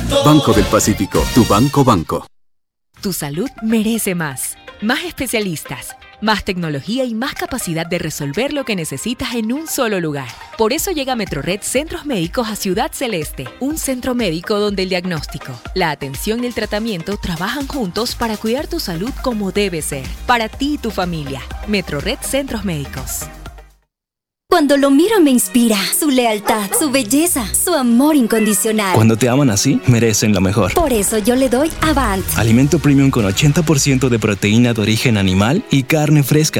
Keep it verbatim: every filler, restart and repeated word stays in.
Banco del Pacífico, tu banco banco. Tu salud merece más. Más especialistas, más tecnología y más capacidad de resolver lo que necesitas en un solo lugar. Por eso llega Metrored Centros Médicos a Ciudad Celeste, un centro médico donde el diagnóstico, la atención y el tratamiento trabajan juntos para cuidar tu salud como debe ser. Para ti y tu familia. Metrored Centros Médicos. Cuando lo miro me inspira su lealtad, su belleza, su amor incondicional. Cuando te aman así, merecen lo mejor. Por eso yo le doy Avant. Alimento premium con ochenta por ciento de proteína de origen animal y carne fresca.